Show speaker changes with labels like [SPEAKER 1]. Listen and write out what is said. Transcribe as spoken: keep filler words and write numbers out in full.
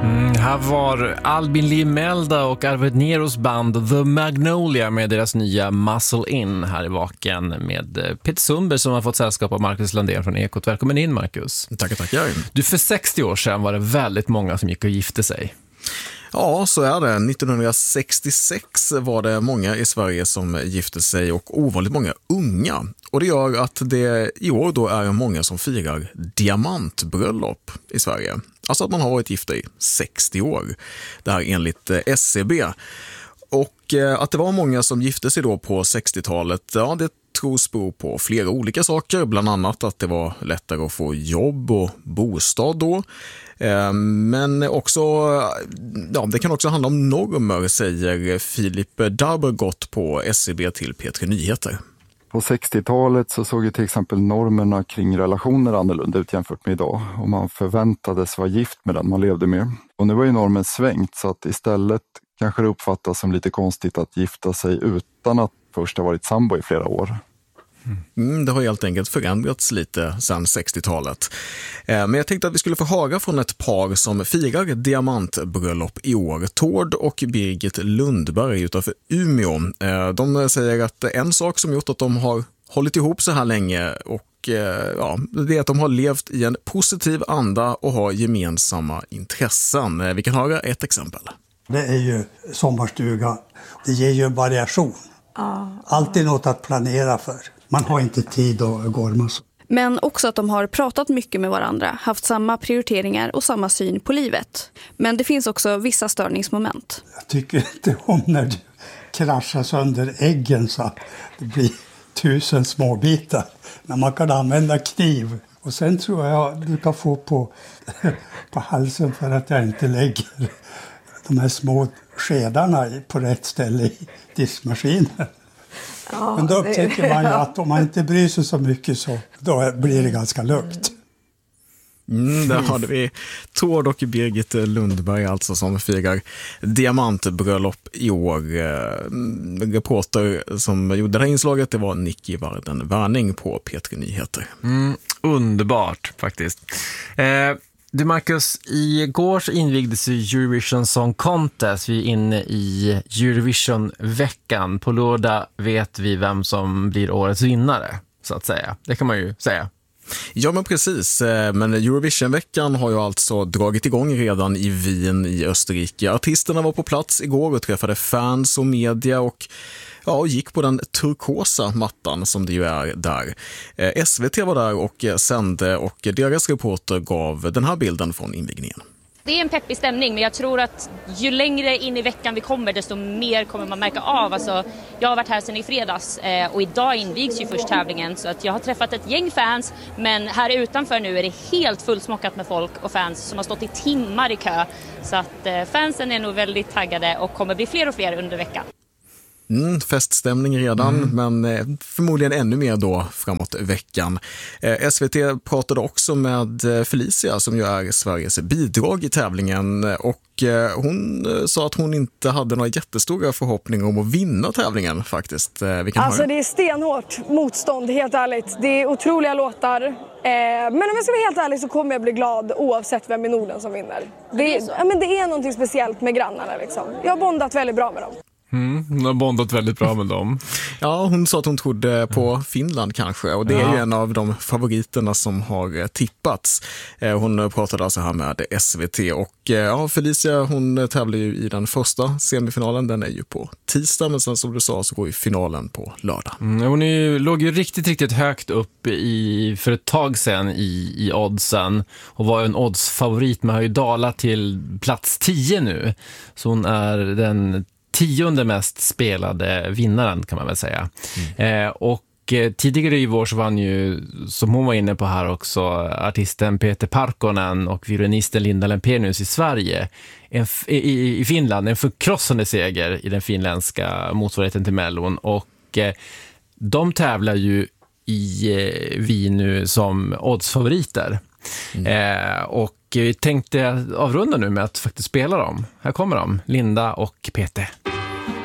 [SPEAKER 1] Mm, här var Albin Limelda och Arvid Neros band The Magnolia med deras nya Muscle In här i Vaken med Peter Sundberg som har fått sällskap av Marcus Landén från Ekot. Välkommen in, Marcus.
[SPEAKER 2] Tackar, tackar.
[SPEAKER 1] Du, för sextio år sedan var det väldigt många som gick och gifte sig.
[SPEAKER 2] Ja, så är det. nittonhundrasextiosex var det många i Sverige som gifte sig och ovanligt många unga. Och det gör att det i år då är många som firar diamantbröllop i Sverige. Alltså att man har varit gifta i sextio år. Det här enligt S C B. Och att det var många som gifte sig då på sextiotalet, ja det tros beror på flera olika saker. Bland annat att det var lättare att få jobb och bostad då. Men också, ja, det kan också handla om normer, säger Filip Darbergott på S C B till P tre Nyheter.
[SPEAKER 3] På sextiotalet så såg ju till exempel normerna kring relationer annorlunda ut jämfört med idag. Och man förväntades vara gift med den man levde med. Och nu har ju normen svängt så att istället kanske det uppfattas som lite konstigt att gifta sig utan att först ha varit sambo i flera år.
[SPEAKER 2] Mm, det har helt enkelt förändrats lite sedan sextiotalet. Eh, men jag tänkte att vi skulle få höra från ett par som firar diamantbröllop i år. Tord och Birgit Lundberg utanför Umeå. Eh, de säger att en sak som gjort att de har hållit ihop så här länge och eh, ja, det är att de har levt i en positiv anda och har gemensamma intressen. Eh, vi kan höra ett exempel.
[SPEAKER 4] Det är ju sommarstuga. Det ger ju en variation. Alltid något att planera för. Man har inte tid att gorma så.
[SPEAKER 5] Men också att de har pratat mycket med varandra, haft samma prioriteringar och samma syn på livet. Men det finns också vissa störningsmoment.
[SPEAKER 4] Jag tycker inte om när du kraschar sönder äggen så att det blir tusen små bitar. När man kan använda kniv. Och sen tror jag du kan få på, på halsen för att jag inte lägger de här små skedarna på rätt ställe i diskmaskinen. Ja, men då upptäcker det, man ju att om man inte bryr sig så mycket så då blir det ganska lugnt.
[SPEAKER 2] Mm, där hade vi Tord och Birgit Lundberg alltså som firar diamantbröllop i år. Reporter som gjorde det här inslaget, det var Nicky Varden Värning på P tre Nyheter.
[SPEAKER 1] Mm, underbart faktiskt. Eh... Du Marcus, igår så invigdes ju Eurovision Song Contest. Vi är inne i Eurovision-veckan. På lördag vet vi vem som blir årets vinnare, så att säga. Det kan man ju säga.
[SPEAKER 2] Ja men precis, men Eurovision-veckan har ju alltså dragit igång redan i Wien i Österrike. Artisterna var på plats igår och träffade fans och media och ja, och gick på den turkosa mattan som det ju är där. S V T var där och sände och deras reporter gav den här bilden från invigningen.
[SPEAKER 6] Det är en peppig stämning, men jag tror att ju längre in i veckan vi kommer desto mer kommer man märka av. Alltså, jag har varit här sedan i fredags och idag invigs ju först tävlingen så att jag har träffat ett gäng fans, men här utanför nu är det helt fullsmockat med folk och fans som har stått i timmar i kö. Så att fansen är nog väldigt taggade och kommer bli fler och fler under veckan.
[SPEAKER 2] Mm, feststämning redan, mm. men eh, förmodligen ännu mer då framåt veckan. Eh, S V T pratade också med Felicia som ju är Sveriges bidrag i tävlingen och eh, hon eh, sa att hon inte hade några jättestora förhoppningar om att vinna tävlingen faktiskt. Eh, vi kan
[SPEAKER 7] alltså
[SPEAKER 2] höra.
[SPEAKER 7] Det är stenhårt motstånd, helt ärligt. Det är otroliga låtar. Eh, men om jag ska vara helt ärlig så kommer jag bli glad oavsett vem i Norden som vinner. Det är, ja, men det är någonting speciellt med grannarna liksom. Jag har bondat väldigt bra med dem.
[SPEAKER 1] Mm, hon har bondat väldigt bra med dem.
[SPEAKER 2] Ja, hon sa att hon trodde på Finland kanske och det är ja. ju en av de favoriterna som har tippats. Hon pratade alltså här med S V T och ja, Felicia hon tävlar ju i den första semifinalen, den är ju på tisdag men sen som du sa så går ju finalen på lördag.
[SPEAKER 1] Mm, hon är ju, låg ju riktigt, riktigt högt upp i, för ett tag sedan i, i oddsen och var en oddsfavorit men har ju dalat till plats tio nu. Så hon är den tionde mest spelade vinnaren kan man väl säga. Mm. Eh, och eh, tidigare i vår så vann ju, som hon var inne på här också, artisten Peter Parkkonen och violinisten Linda Lempenius i Sverige. En, i, I Finland, en förkrossande seger i den finländska motsvarigheten till Mellon. Och eh, de tävlar ju i eh, Wien nu som oddsfavoriter. Mm. Eh, och vi tänkte avrunda nu med att faktiskt spela dem. Här kommer de, Linda och Peter.